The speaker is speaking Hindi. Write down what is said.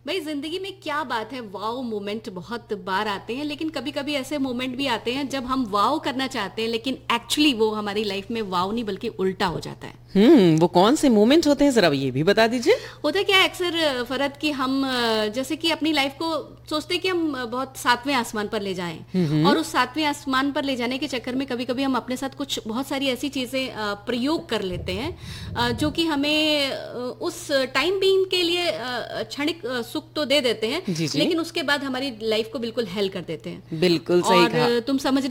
भाई जिंदगी में क्या बात है, वाओ मोमेंट बहुत बार आते हैं, लेकिन कभी कभी ऐसे मोमेंट भी आते हैं जब हम वाओ करना चाहते हैं लेकिन एक्चुअली वो हमारी लाइफ में वाओ नहीं बल्कि उल्टा हो जाता है। वो कौन से मोमेंट होते हैं, जरा ये भी बता दीजिए। होता क्या है अक्सर फरहत कि हम जैसे कि अपनी लाइफ को सोचते हैं कि हम बहुत सातवें आसमान पर ले जाएं, और उस सातवें आसमान पर ले जाने के चक्कर में कभी कभी हम अपने साथ कुछ बहुत सारी ऐसी चीजें प्रयोग कर लेते हैं जो कि हमें उस टाइम बीइंग के लिए क्षणिक सुख तो दे देते हैं, जी जी, लेकिन उसके बाद हमारी लाइफ को बिल्कुल हेल कर देते हैं। बिल्कुल सही कहा। और तुम समझ